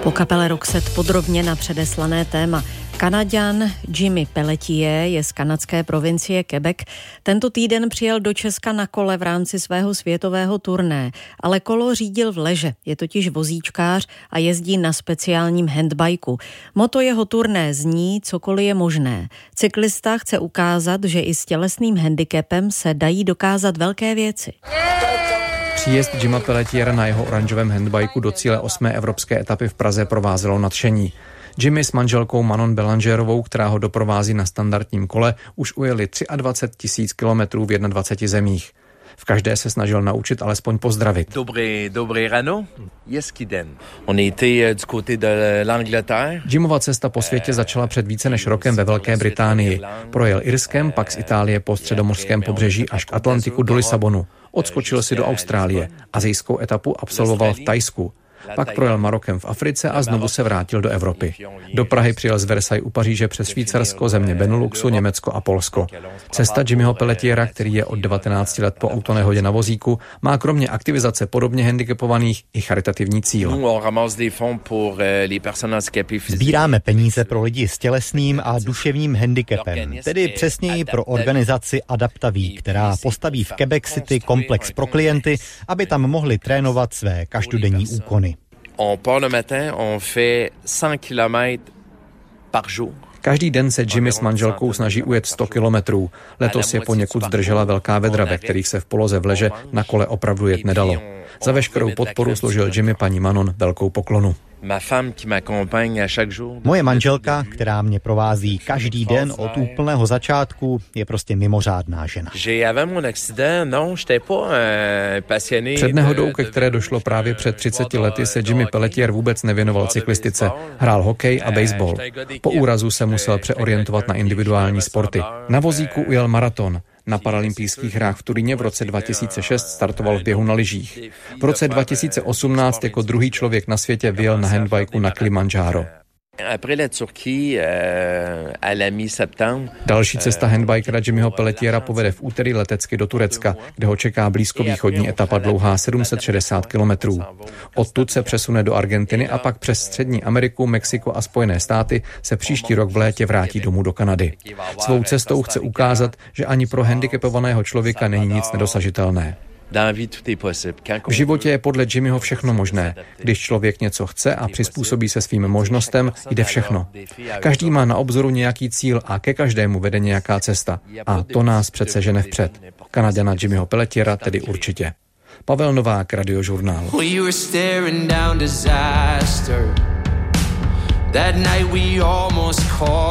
Po kapele Roxette podrobně na předeslané téma. Kanaďan Jimmy Pelletier je z kanadské provincie Quebec. Tento týden přijel do Česka na kole v rámci svého světového turné, ale kolo řídil v leže. Je totiž vozíčkář a jezdí na speciálním handbajku. Motto jeho turné zní cokoliv je možné. Cyklista chce ukázat, že i s tělesným handicapem se dají dokázat velké věci. Příjezd Jima Pelletiera na jeho oranžovém handbajku do cíle 8. evropské etapy v Praze provázelo nadšení. Jimmy s manželkou Manon Belangerovou, která ho doprovází na standardním kole, už ujeli 23 000 kilometrů v 21 zemích. V každé se snažil naučit alespoň pozdravit. Dobré ráno, hezký den. On était du côté de l'Angleterre. Jimova cesta po světě začala před více než rokem ve Velké Británii. Projel Irskem, pak z Itálie po středomořském pobřeží až k Atlantiku do Lisabonu. Odskočil si do Austrálie. Asijskou etapu absolvoval v Thajsku. Pak projel Marokem v Africe a znovu se vrátil do Evropy. Do Prahy přijel z Versailles u Paříže přes Švýcarsko, země Beneluxu, Německo a Polsko. Cesta Jimmyho Pelletiera, který je od 19 let po autonehodě na vozíku, má kromě aktivizace podobně handicapovaných i charitativní cíl. Sbíráme peníze pro lidi s tělesným a duševním handicapem, tedy přesněji pro organizaci Adaptaví, která postaví v Quebec City komplex pro klienty, aby tam mohli trénovat své každodenní úkony. On part le matin, on fait 100 km par jour. Každý den se Jimmy s manželkou snaží ujet 100 kilometrů. Letos je poněkud zdržela velká vedra, ve kterých se v poloze v leže na kole opravdu jet nedalo. Za veškerou podporu složil Jimmy paní Manon velkou poklonu. Moje manželka, která mě provází každý den od úplného začátku, je prostě mimořádná žena. Před nehodou, ke které došlo právě před 30 lety, se Jimmy Pelletier vůbec nevěnoval cyklistice. Hrál hokej a baseball. Po úrazu se musel přeorientovat na individuální sporty. Na vozíku ujel maraton. Na paralympijských hrách v Turíně v roce 2006 startoval v běhu na lyžích. V roce 2018 jako druhý člověk na světě vyjel na handbajku na Kilimanjaro. Další cesta handbikera Jimmyho Pelletiera povede v úterý letecky do Turecka, kde ho čeká blízkovýchodní etapa dlouhá 760 kilometrů. Odtud se přesune do Argentiny a pak přes Střední Ameriku, Mexiko a Spojené státy se příští rok v létě vrátí domů do Kanady. Svou cestou chce ukázat, že ani pro handicapovaného člověka není nic nedosažitelné. V životě je podle Jimmyho všechno možné. Když člověk něco chce a přizpůsobí se svým možnostem, jde všechno. Každý má na obzoru nějaký cíl a ke každému vede nějaká cesta. A to nás přece žene vpřed. Kanaďana Jimmyho Pelletiera tedy určitě. Pavel Novák, Radiožurnál. That night we almost caught